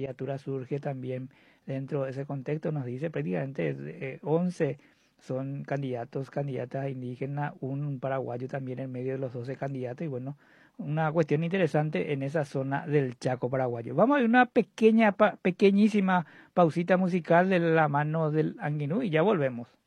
candidatura surge también dentro de ese contexto. Nos dice prácticamente 11 son candidatos, candidatas indígenas, un paraguayo también en medio de los 12 candidatos y bueno, una cuestión interesante en esa zona del Chaco paraguayo. Vamos a ver una pequeñísima pausita musical de la mano del Anguinú y ya volvemos.